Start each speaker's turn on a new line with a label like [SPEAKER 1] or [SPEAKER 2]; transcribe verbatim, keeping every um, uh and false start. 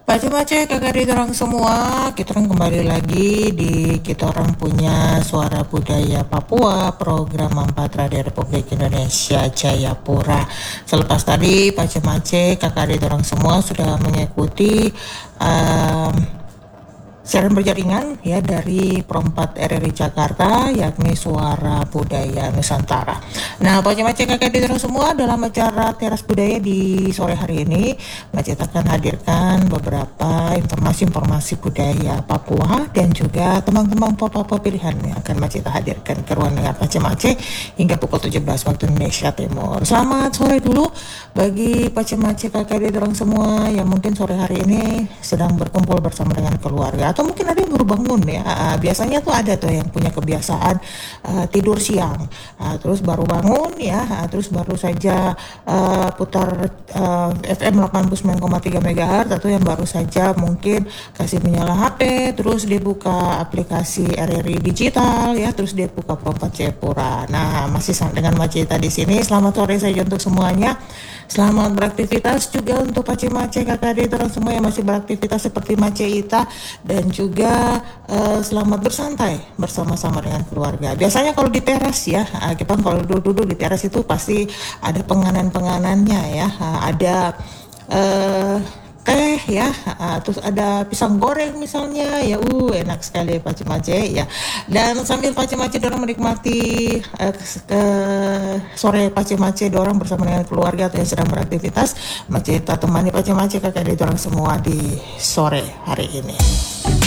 [SPEAKER 1] Baca-baca kakak di orang semua, kita orang kembali lagi di kita orang punya Suara Budaya Papua, program Empat Radio Republik Indonesia Jayapura. Selepas tadi baca-baca kakak di orang semua sudah mengikuti um, siaran berjaringan ya dari Perempat R R I Jakarta, yakni Suara Budaya Nusantara. Nah, baca-baca kakak di orang semua, dalam acara Teras Budaya di sore hari ini, Macet akan hadirkan beberapa informasi-informasi budaya Papua dan juga teman-teman pop-pop pilihan yang akan Macet hadirkan ke ruang dengar Pace-Mace hingga pukul tujuh belas waktu Indonesia Timur. Selamat sore dulu bagi Pace-Mace kakak di orang semua yang mungkin sore hari ini sedang berkumpul bersama dengan keluarga, atau mungkin ada yang baru bangun ya. Uh, biasanya tuh ada tuh yang punya kebiasaan uh, tidur siang, uh, terus baru bangun ya, uh, terus baru saja uh, putar uh, F M delapan puluh sembilan koma tiga megahertz, atau yang baru saja mungkin kasih menyala H P, terus dia buka aplikasi R R I digital ya, terus dia buka Perempat Jayapura. Nah, masih dengan Macita di sini. Selamat sore saja untuk semuanya. Selamat beraktivitas juga untuk Pace-Mace kakak adik orang semua yang masih beraktivitas seperti Mace Ita, dan juga uh, selamat bersantai bersama-sama dengan keluarga. Biasanya kalau di teras ya, uh, kita kalau duduk-duduk di teras itu pasti ada penganan-penganannya ya, uh, ada uh, teh ya, uh, terus ada pisang goreng misalnya ya, uh enak sekali Pace-Mace ya. Dan sambil Pace-Mace dorang menikmati uh, ke sore Pace-Mace dorang bersama dengan keluarga atau yang sedang beraktivitas, Mace temani Pace-Mace kakak adik dorang semua di sore hari ini.